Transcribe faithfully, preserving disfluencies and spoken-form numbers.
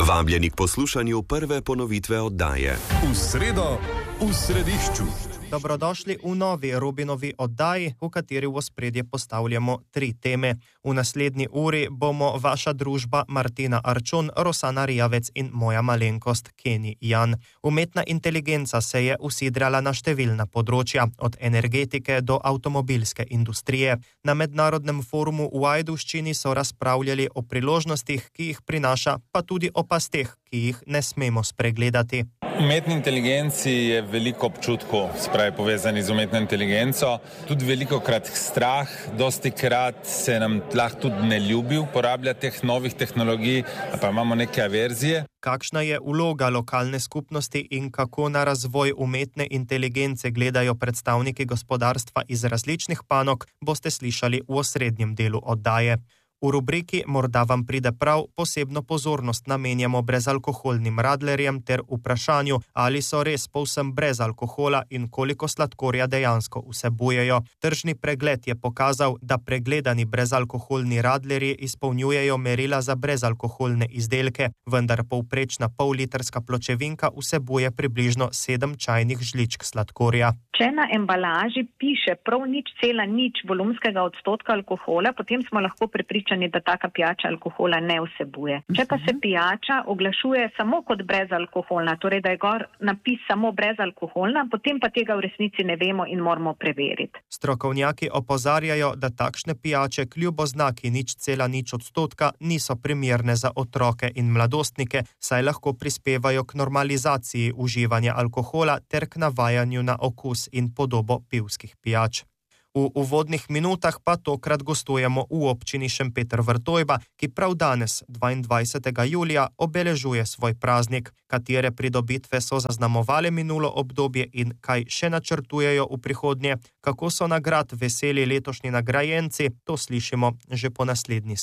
Vabljeni k poslušanju prve ponovitve oddaje. V sredo, v središču. Dobrodošli v novi Robinovi oddaji, v kateri v ospredje postavljamo tri teme. V naslednji uri bomo vaša družba Martina Arčon, Rosana Rijavec in moja malenkost Keni Jan. Umetna inteligenca se je usidrala na številna področja, od energetike do avtomobilske industrije. Na mednarodnem forumu v Ajdovščini so razpravljali o priložnostih, ki jih prinaša, pa tudi o pasteh, ki jih ne smemo spregledati. Umetni inteligenci je veliko občutkov, spravi povezani z umetno inteligenco, tudi veliko krat strah, dosti krat se nam lahko tudi ne ljubi uporabljati teh novih tehnologij, pa imamo neke averzije. Kakšna je vloga lokalne skupnosti in kako na razvoj umetne inteligence gledajo predstavniki gospodarstva iz različnih panog, boste slišali v osrednjem delu oddaje. V rubriki Morda vam pride prav posebno pozornost namenjamo brezalkoholnim radlerjem ter vprašanju, ali so res povsem brez alkohola in koliko sladkorja dejansko vsebujejo. Tržni pregled je pokazal, da pregledani brezalkoholni radlerji izpolnjujejo merila za brezalkoholne izdelke, vendar povprečna pollitrska pločevinka vsebuje približno sedem čajnih žličk sladkorja. Če na embalaži piše prav nič cela nič volumskega odstotka alkohola, potem smo lahko prepričani, da taka pijača alkohola ne vsebuje. Če pa se pijača oglašuje samo kot brezalkoholna, torej da je gor napis samo brezalkoholna, potem pa tega v resnici ne vemo in moramo preveriti. Strokovnjaki opozarjajo, da takšne pijače kljub oznaki nič cela nič odstotka niso primerne za otroke in mladostnike, saj lahko prispevajo k normalizaciji uživanja alkohola ter k navajanju na okus in podobo pivskih pijač. V uvodnih minutah pa tokrat gostujemo v občini Šempeter Vrtojba, ki prav danes, dvaindvajsetega julija, obeležuje svoj praznik. Katere pridobitve so zaznamovale minulo obdobje in kaj še načrtujejo v prihodnje, kako so nagrad veseli letošnji nagrajenci, to slišimo že po naslednji